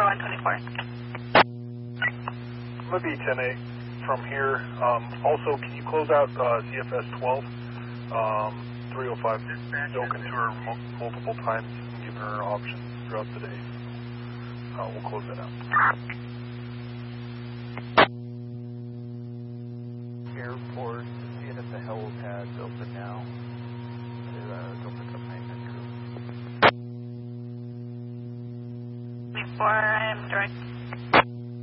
124. I'm going to be 10-8 from here. Also, can you close out CFS 12? 305. Spoken to her multiple times and given her options throughout the day. We'll close that out. Airport, seeing if the helipad's open now. Go pick up maintenance crew. 24, I am direct.